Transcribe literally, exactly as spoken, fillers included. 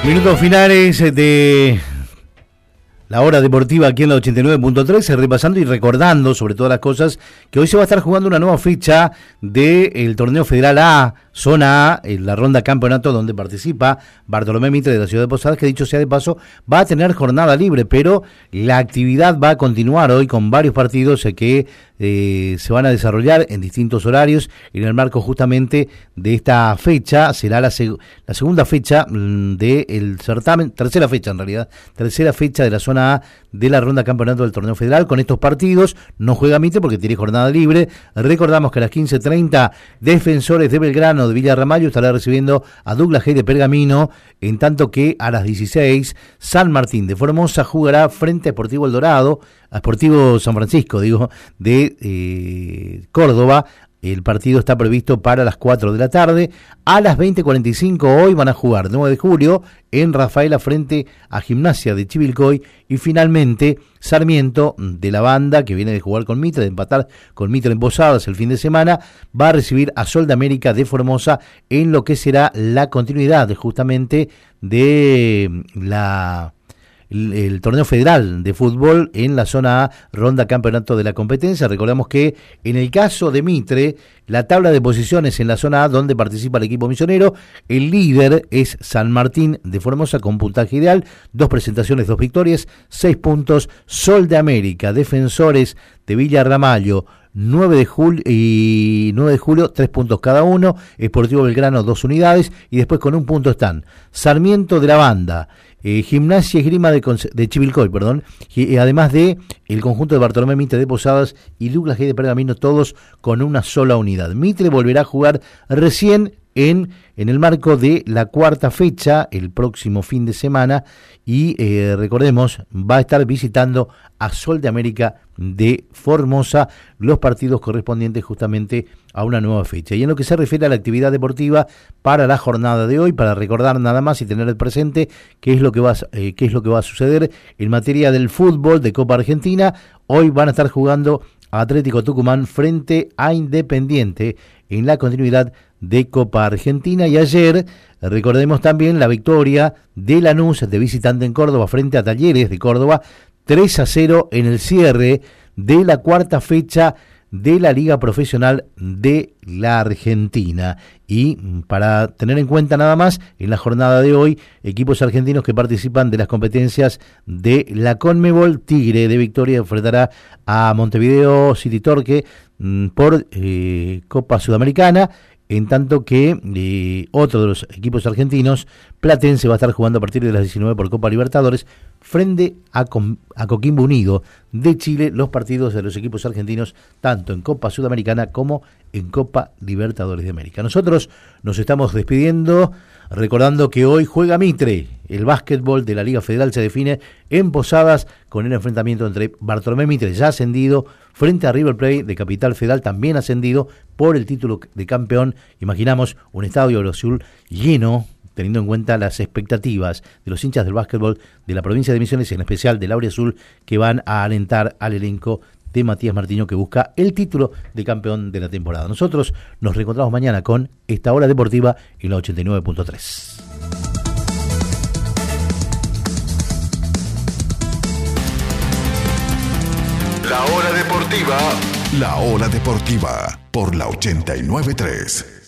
Minutos finales de la hora deportiva aquí en la ochenta y nueve punto tres, repasando y recordando sobre todas las cosas que hoy se va a estar jugando una nueva fecha del torneo Federal A, Zona A, en la ronda campeonato donde participa Bartolomé Mitre de la ciudad de Posadas, que dicho sea de paso va a tener jornada libre, pero la actividad va a continuar hoy con varios partidos que eh, se van a desarrollar en distintos horarios en el marco justamente de esta fecha. Será la, seg- la segunda fecha mmm, del certamen, tercera fecha en realidad, tercera fecha de la zona A de la ronda campeonato del torneo federal. Con estos partidos no juega Mitre porque tiene jornada libre. Recordamos que a las quince treinta Defensores de Belgrano de Villa Ramallo estará recibiendo a Douglas G de Pergamino, en tanto que a las dieciséis San Martín de Formosa jugará frente a Sportivo El Dorado, a Sportivo San Francisco, digo, de eh, Córdoba. El partido está previsto para las cuatro de la tarde. A las veinte cuarenta y cinco hoy van a jugar nueve de julio en Rafaela frente a Gimnasia de Chivilcoy. Y finalmente Sarmiento de la Banda, que viene de jugar con Mitre, de empatar con Mitre en Posadas el fin de semana, va a recibir a Sol de América de Formosa en lo que será la continuidad de, justamente de la... El, el torneo federal de fútbol en la zona A, ronda campeonato de la competencia. Recordamos que en el caso de Mitre, la tabla de posiciones en la zona A donde participa el equipo misionero, el líder es San Martín de Formosa con puntaje ideal, dos presentaciones, dos victorias, seis puntos. Sol de América, Defensores de Villa Ramallo, nueve de julio y nueve de julio, tres puntos cada uno. Sportivo Belgrano, dos unidades, y después con un punto están Sarmiento de la Banda, Eh, Gimnasia y Esgrima de, de Chivilcoy, perdón, y, y además de el conjunto de Bartolomé Mitre de Posadas y Douglas G de Pergamino, todos con una sola unidad. Mitre volverá a jugar recién en, en el marco de la cuarta fecha, el próximo fin de semana, y eh, recordemos, va a estar visitando a Sol de América de Formosa, los partidos correspondientes justamente a una nueva fecha. Y en lo que se refiere a la actividad deportiva para la jornada de hoy, para recordar nada más y tener presente qué es lo que va, eh, qué es lo que va a suceder en materia del fútbol de Copa Argentina, hoy van a estar jugando Atlético Tucumán frente a Independiente en la continuidad de Copa Argentina. Y ayer recordemos también la victoria de Lanús de visitante en Córdoba frente a Talleres de Córdoba, tres a cero en el cierre de la cuarta fecha de la Liga Profesional de la Argentina. Y para tener en cuenta nada más, en la jornada de hoy, equipos argentinos que participan de las competencias de la Conmebol. Tigre de Victoria enfrentará a Montevideo City Torque mmm, por eh, Copa Sudamericana, en tanto que eh, otro de los equipos argentinos, Platense, va a estar jugando a partir de las diecinueve por Copa Libertadores frente a, Com- a Coquimbo Unido de Chile, los partidos de los equipos argentinos tanto en Copa Sudamericana como en Copa Libertadores de América. Nosotros nos estamos despidiendo recordando que hoy juega Mitre. El básquetbol de la Liga Federal se define en Posadas con el enfrentamiento entre Bartolomé Mitre, ya ascendido, frente a River Plate de Capital Federal, también ascendido por el título de campeón. Imaginamos un estadio azul lleno, teniendo en cuenta las expectativas de los hinchas del básquetbol de la provincia de Misiones y en especial del Auriazul, que van a alentar al elenco de Matías Martino, que busca el título de campeón de la temporada. Nosotros nos reencontramos mañana con esta hora deportiva en la ochenta y nueve punto tres. La hora deportiva. La hora deportiva por la ochenta y nueve punto tres.